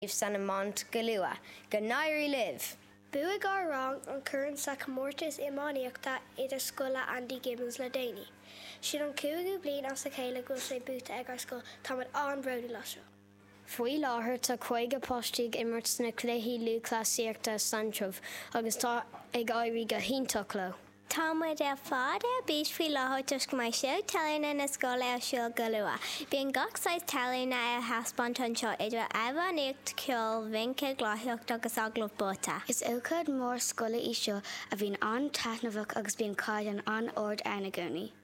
san amant go luath, go nairí live. Buaigh á rang an cuireann sa comórtas imánaíochta idir scoile Andy Gibbons le déanaí. Sin an 5 bliain as a chéile go sé buta ag ar scoil táimid an-bróda laseo. Faoi láthair tá 5 poistigh imirt sna cluichí lúthchleasaíochta Santromh agus tá ag éirí go hiontach leo. Táimid ar fád ar bís faoi láthair tuis go mai seo talúna na scoile ar siúl go luath. Bíonn gach sais talúna ar thaispeáint anseo idir éimeannaíocht ceol mhince glathaíocht agus aglah bóta. Is ócáid mór scoile í seo a bhíonn an-taitneamhach agus bíonn cáid an ord ar na gcónaí.